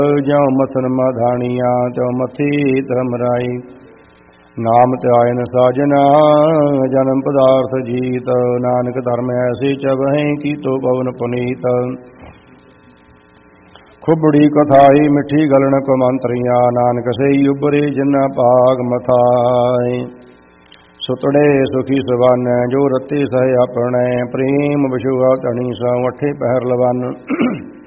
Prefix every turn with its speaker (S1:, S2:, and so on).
S1: ਜਿਉ ਮਥਨ ਮਾਧਾਣੀਆਂ ਤਿਉ ਮਥੀ ਧਰਮ ਰਾਈ। ਨਾਮ ਧਿਆਇਨ ਸਾਜਨਾ ਜਨਮ ਪਦਾਰਥ ਜੀਤ। ਨਾਨਕ ਧਰਮ ਐਸੀ ਚਬਹਿ ਕੀਤੋ ਪਵਨ ਪੁਨੀਤ। ਖੁਬੜੀ ਕਥਾਈ ਮਿੱਠੀ ਗਲਣ ਕਮੰਤਰੀਆਂ। ਨਾਨਕ ਸਈ ਉਬਰੇ ਜਿਨਾ ਭਾਗ ਮਥਾਏ। ਸੁਤੜੇ ਸੁਖੀ ਸਵਨ ਜੋ ਰਤੇ ਸਹਿ ਆਪਣੈ। ਪ੍ਰੇਮ ਵਿਸ਼ੁਆ ਧਣੀ ਸਉ ਅਠੇ ਪਹਿਰ ਲਵਨ।